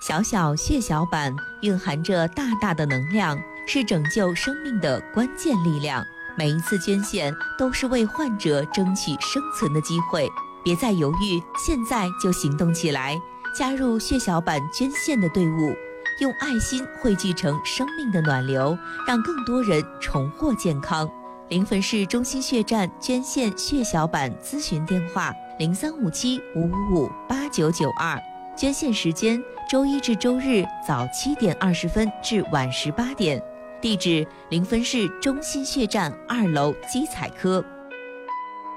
小小血小板蕴含着大大的能量，是拯救生命的关键力量。每一次捐献都是为患者争取生存的机会，别再犹豫，现在就行动起来，加入血小板捐献的队伍，用爱心汇聚成生命的暖流，让更多人重获健康。临汾市中心血站捐献血小板咨询电话：0357-555-8992，捐献时间周一至周日早7点20分至晚18点。地址：临汾市中心血站2楼基采科。